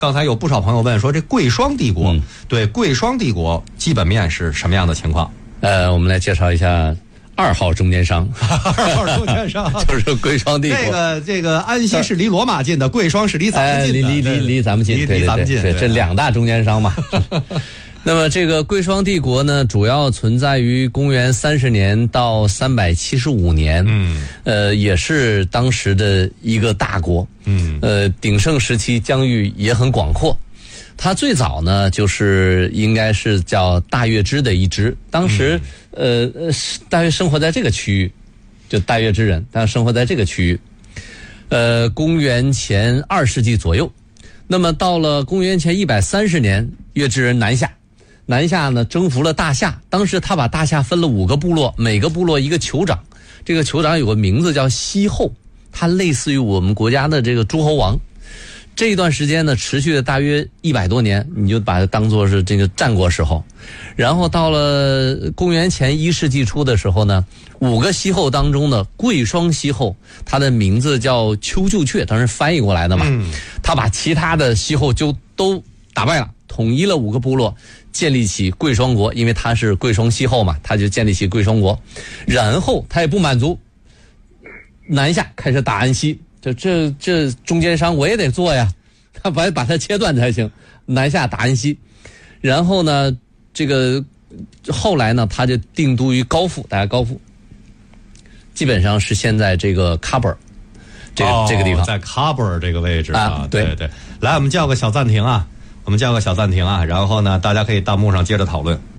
刚才有不少朋友问说，这贵霜帝国，对贵霜帝国基本面是什么样的情况？ 我们来介绍一下2号中间商。 2号中间商就是贵霜帝国。 这个安溪是离罗马近的，贵霜是离咱们近的， 离咱们近， 离咱们近， 对，这2大中间商嘛。那么这个贵霜帝国呢，主要存在于公元30年到375年，也是当时的一个大国，鼎盛时期疆域也很广阔。它最早呢，就是应该是叫大月支的一支，当时大约生活在这个区域，就大月支人，但生活在这个区域，公元前2世纪左右。那么到了公元前130年，月支人南下呢，征服了大夏。当时他把大夏分了5个部落，每个部落一个酋长，这个酋长有个名字叫西后，他类似于我们国家的这个诸侯王。这一段时间呢，持续了大约100多年，你就把它当作是这个战国时候。然后到了公元前1世纪初的时候呢，5个西后当中的贵霜西后，他的名字叫丘就阙，当时翻译过来的嘛。他把其他的西后就都打败了，统一了5个部落，建立起贵霜国。因为他是贵霜西后嘛，他就建立起贵霜国。然后他也不满足，南下开始打安息。这中间商我也得做呀，他把它切断才行。南下打安息，然后呢，这个后来呢，他就定都于高阜，大家高阜，基本上是现在这个喀布尔这个地方， 在喀布尔这个位置啊。 对， 来，我们叫个小暂停啊，然后呢，大家可以弹幕上接着讨论。